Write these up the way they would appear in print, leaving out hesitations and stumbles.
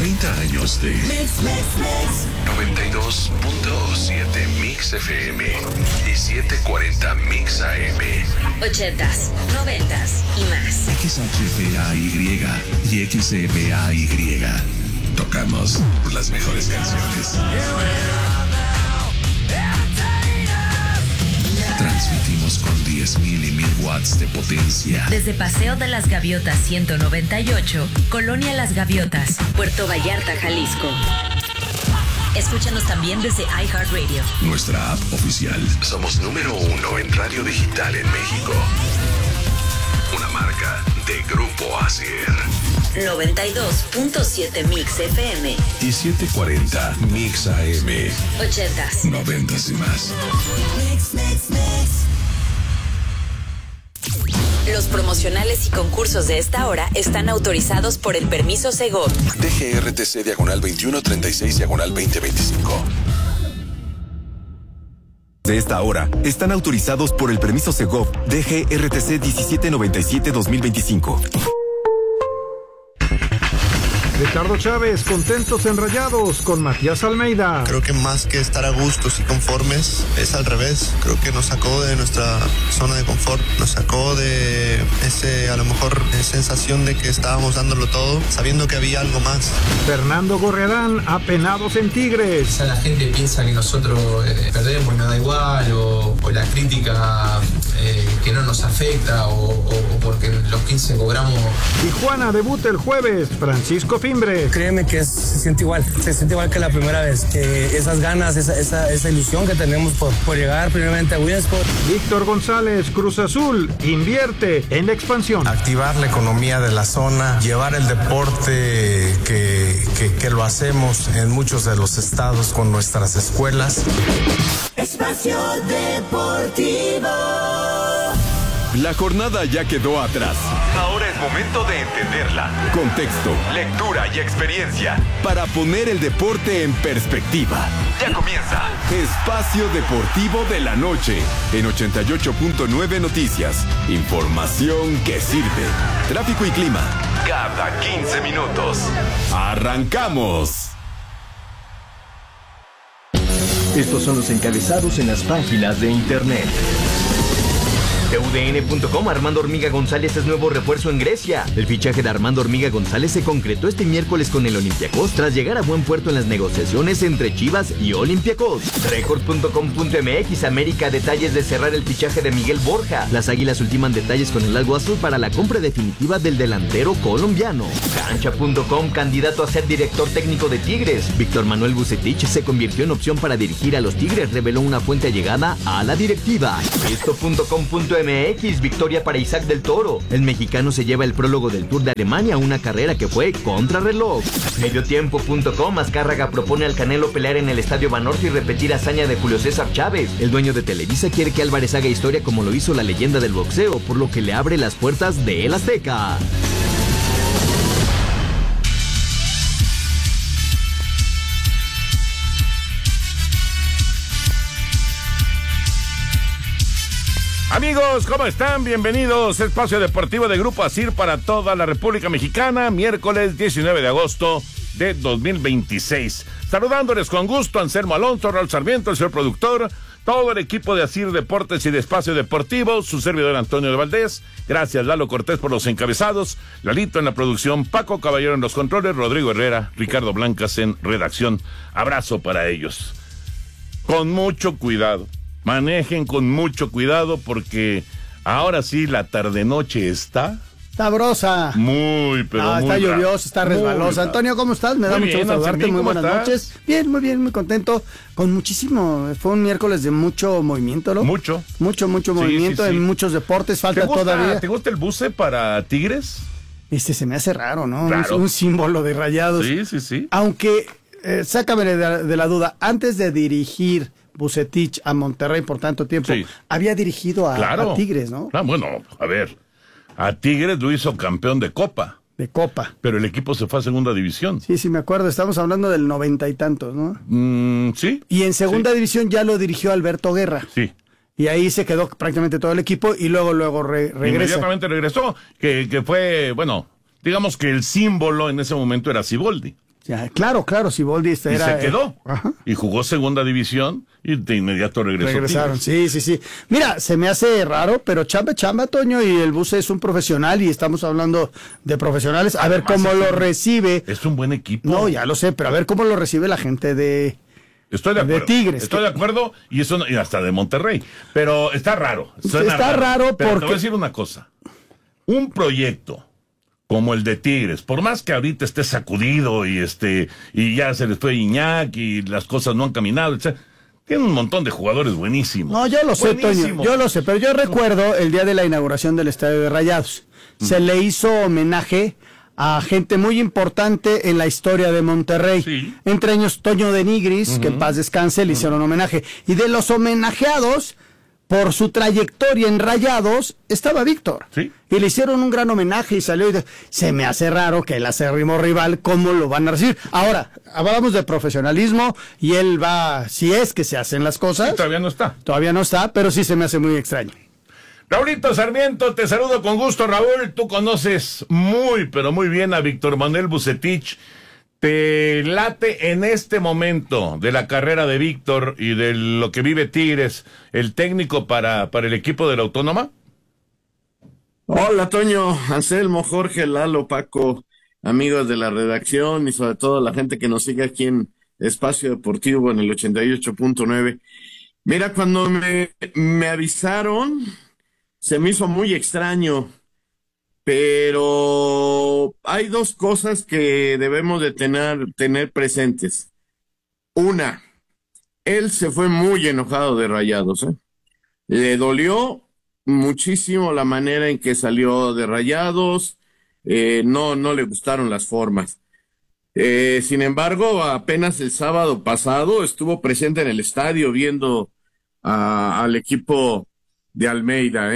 30 años de Mix. 92.7 Mix FM y 740 Mix AM. 80s, 90s y más. XHPAY y XCPAY. Tocamos las mejores canciones. Transmitimos con 10,000 y 1,000 watts de potencia. Desde Paseo de las Gaviotas 198, Colonia Las Gaviotas, Puerto Vallarta, Jalisco. Escúchanos también desde iHeartRadio. Nuestra app oficial. Somos número 1 en radio digital en México. Una marca de Grupo Asier. 92.7 Mix FM Y 740 Mix AM. 80s, 90s y más. Mix. Los promocionales y concursos de esta hora están autorizados por el permiso Segov. DGRTC diagonal 2136 diagonal 2025. De esta hora están autorizados por el permiso Segov DGRTC 1797-2025. Ricardo Chávez, contentos en Rayados con Matías Almeida. Creo que más que estar a gustos y conformes, es al revés. Creo que nos sacó de nuestra zona de confort, nos sacó de a lo mejor, sensación de que estábamos dándolo todo, sabiendo que había algo más. Fernando Gorriarán, apenados en Tigres. Quizá la gente piensa que nosotros perdemos y nos da igual, o la crítica que no nos afecta, o porque los 15 cobramos. Tijuana debuta el jueves, Francisco Fimbres. Créeme que se siente igual que la primera vez, que esas ganas, esa ilusión que tenemos por llegar primeramente a Williamsport. Víctor González, Cruz Azul, invierte en la expansión. Activar la economía de la zona, llevar el deporte que lo hacemos en muchos de los estados con nuestras escuelas. Espacio Deportivo. La jornada ya quedó atrás. Ahora es momento de entenderla. Contexto, lectura y experiencia para poner el deporte en perspectiva. Ya comienza Espacio Deportivo de la Noche en 88.9 Noticias. Información que sirve. Tráfico y clima cada 15 minutos. ¡Arrancamos! Estos son los encabezados en las páginas de internet. TUDN.com. Armando Hormiga González es nuevo refuerzo en Grecia. El fichaje de Armando Hormiga González se concretó este miércoles con el Olympiacos tras llegar a buen puerto en las negociaciones entre Chivas y Olympiacos. Record.com.mx. América detalles de cerrar el fichaje de Miguel Borja. Las Águilas ultiman detalles con el alguazul para la compra definitiva del delantero colombiano. Cancha.com. Candidato a ser director técnico de Tigres. Víctor Manuel Vucetich se convirtió en opción para dirigir a los Tigres, reveló una fuente allegada a la directiva. Esto.com.mx. Victoria para Isaac del Toro. El mexicano se lleva el prólogo del Tour de Alemania, una carrera que fue contrarreloj. Mediotiempo.com. Azcárraga propone al Canelo pelear en el Estadio Banorte y repetir hazaña de Julio César Chávez. El dueño de Televisa quiere que Álvarez haga historia como lo hizo la leyenda del boxeo, por lo que le abre las puertas de El Azteca. Amigos, ¿cómo están? Bienvenidos a Espacio Deportivo de Grupo Asir para toda la República Mexicana, miércoles 19 de agosto de 2026. Saludándoles con gusto, Anselmo Alonso, Raúl Sarmiento, el señor productor, todo el equipo de Asir Deportes y de Espacio Deportivo, su servidor Antonio de Valdés. Gracias, Lalo Cortés, por los encabezados, Lalito en la producción, Paco Caballero en los controles, Rodrigo Herrera, Ricardo Blancas en redacción. Abrazo para ellos. Con mucho cuidado. Manejen con mucho cuidado porque ahora sí la tarde-noche está sabrosa. Muy, pero muy está lluviosa, está resbalosa. Antonio, ¿cómo estás? Me da mucho gusto saludarte. Muy buenas noches. Bien, muy contento. Con muchísimo. Fue un miércoles de mucho movimiento, ¿no? Mucho movimiento en muchos deportes. Falta todavía. ¿Te gusta el buce para Tigres? Se me hace raro, ¿no? Claro. Un símbolo de Rayados. Sí. Aunque, sácame de la duda, antes de dirigir Vucetich a Monterrey por tanto tiempo, había dirigido a Tigres, ¿no? Bueno, a ver, a Tigres lo hizo campeón de Copa. Pero el equipo se fue a segunda división. Sí, me acuerdo, estamos hablando del 90 y tantos, ¿no? Sí. Y en segunda división ya lo dirigió Alberto Guerra. Sí. Y ahí se quedó prácticamente todo el equipo y luego regresa. Inmediatamente regresó, que fue, bueno, digamos que el símbolo en ese momento era Siboldi. Ya, claro, Siboldi y se quedó. Y jugó segunda división y de inmediato regresaron. Sí. Mira, se me hace raro, pero chamba, Toño, y el Buse es un profesional y estamos hablando de profesionales. A ver cómo lo recibe. Es un buen equipo. No, ya lo sé, pero a ver cómo lo recibe la gente de Tigres. Estoy de acuerdo y hasta de Monterrey. Pero está raro. Está raro pero porque... te voy a decir una cosa. Un proyecto como el de Tigres, por más que ahorita esté sacudido y ya se les fue Iñak y las cosas no han caminado, etc., tiene un montón de jugadores buenísimos. No, yo lo sé, Toño, yo lo sé, pero yo recuerdo el día de la inauguración del Estadio de Rayados. Se le hizo homenaje a gente muy importante en la historia de Monterrey. Sí. Entre ellos Toño de Nigris, que en paz descanse, le hicieron homenaje. Y de los homenajeados, por su trayectoria en Rayados, estaba Víctor. Sí. Y le hicieron un gran homenaje y salió se me hace raro que el acérrimo rival, ¿cómo lo van a recibir? Ahora, hablamos de profesionalismo y él va, si es que se hacen las cosas. Sí, todavía no está, pero sí se me hace muy extraño. Raulito Sarmiento, te saludo con gusto, Raúl. Tú conoces pero muy bien a Víctor Manuel Vucetich. ¿Te late en este momento de la carrera de Víctor y de lo que vive Tigres, el técnico para el equipo de la Autónoma? Hola, Toño, Anselmo, Jorge, Lalo, Paco, amigos de la redacción y sobre todo la gente que nos sigue aquí en Espacio Deportivo en el 88.9. Mira, cuando me avisaron, se me hizo muy extraño. Pero hay dos cosas que debemos de tener presentes. Una, él se fue muy enojado de Rayados, ¿eh? Le dolió muchísimo la manera en que salió de Rayados, no le gustaron las formas. Sin embargo, apenas el sábado pasado estuvo presente en el estadio viendo al equipo de Almeida,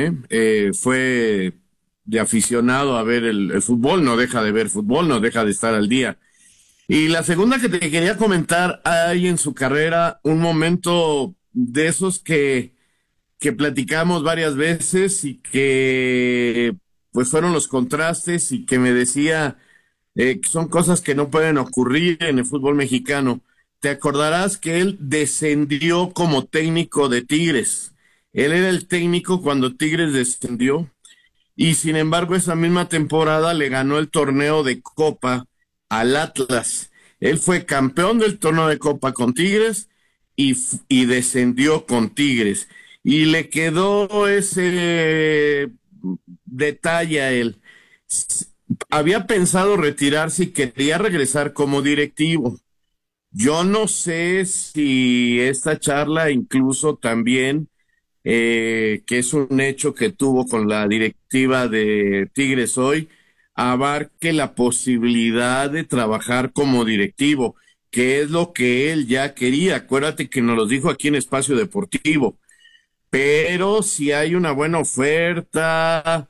fue de aficionado a ver el fútbol, no deja de ver fútbol, no deja de estar al día. Y la segunda que te quería comentar, hay en su carrera un momento de esos que platicamos varias veces y que pues fueron los contrastes y que me decía que son cosas que no pueden ocurrir en el fútbol mexicano. Te acordarás que él descendió como técnico de Tigres. Él era el técnico cuando Tigres descendió. Y sin embargo, esa misma temporada le ganó el torneo de Copa al Atlas. Él fue campeón del torneo de Copa con Tigres y descendió con Tigres. Y le quedó ese detalle a él. Había pensado retirarse y quería regresar como directivo. Yo no sé si esta charla incluso también... que es un hecho que tuvo con la directiva de Tigres hoy, abarque la posibilidad de trabajar como directivo, que es lo que él ya quería. Acuérdate que nos lo dijo aquí en Espacio Deportivo. Pero si hay una buena oferta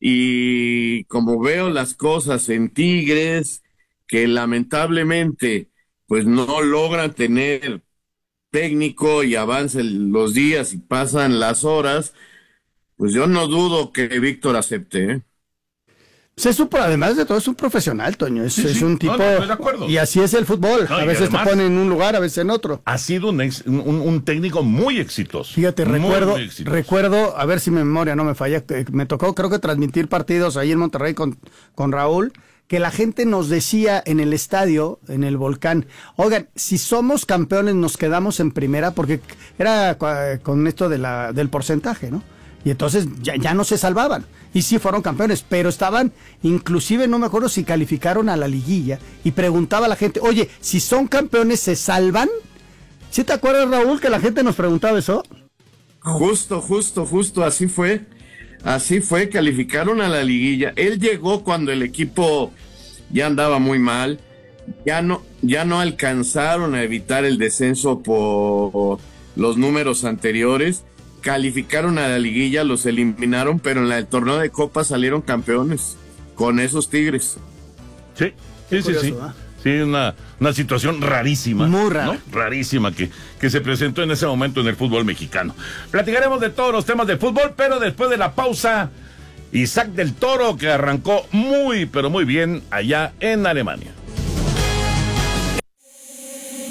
y como veo las cosas en Tigres, que lamentablemente pues no logran tener técnico y avancen los días y pasan las horas, pues yo no dudo que Víctor acepte, Pues además de todo es un profesional, Toño, es un tipo, estoy de acuerdo. Y así es el fútbol, a veces además, te ponen en un lugar, a veces en otro. Ha sido un técnico muy exitoso. Fíjate, recuerdo, a ver si mi memoria no me falla, me tocó creo que transmitir partidos ahí en Monterrey con Raúl, que la gente nos decía en el estadio, en el Volcán, oigan, si somos campeones nos quedamos en primera, porque era con esto del porcentaje, ¿no? Y entonces ya no se salvaban. Y sí fueron campeones, pero estaban, inclusive no me acuerdo si calificaron a la liguilla, y preguntaba a la gente, oye, si son campeones, ¿se salvan? ¿Sí te acuerdas, Raúl, que la gente nos preguntaba eso? Justo, así fue. Así fue, calificaron a la liguilla. Él llegó cuando el equipo ya andaba muy mal, ya no alcanzaron a evitar el descenso por los números anteriores, calificaron a la liguilla, los eliminaron, pero en el torneo de Copa salieron campeones con esos Tigres. Sí. Sí, una situación rarísima. Muy rara. ¿no? Rarísima que se presentó en ese momento en el fútbol mexicano. Platicaremos de todos los temas de fútbol, pero después de la pausa, Isaac del Toro, que arrancó muy, pero muy bien allá en Alemania.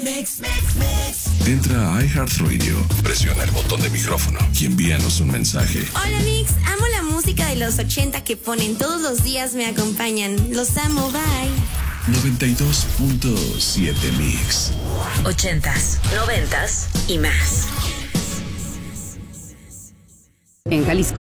Entra a iHeartRadio, presiona el botón de micrófono y envíanos un mensaje. Hola Mix, amo la música de los 80 que ponen todos los días, me acompañan. Los amo, bye. 92.7 Mix. 80s, 90s y más. En Jalisco.